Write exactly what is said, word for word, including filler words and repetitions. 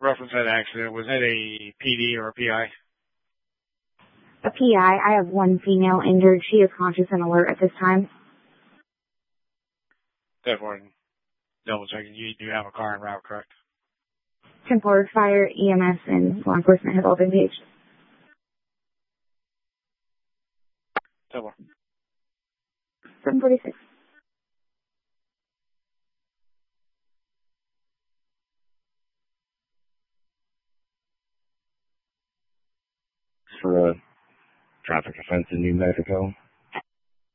reference that accident, was it a P D or a P I? A P I. I have one female injured. She is conscious and alert at this time. Definitely double checking. You do have a car en route, correct? ten four, fire, E M S, and law enforcement have all been engaged. ten four. seven forty-six. For a traffic offense in New Mexico.